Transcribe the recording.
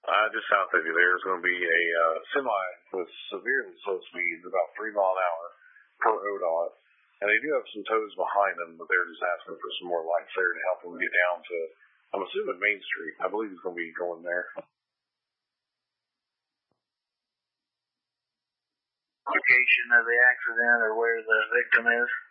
Just south of you there's going to be a semi with severely slow speeds, about 3 mile an hour per ODOT. And they do have some tows behind them, but they're just asking for some more lights there to help them get down to, I'm assuming, Main Street. I believe he's going to be going there. Location of the accident or where the victim is?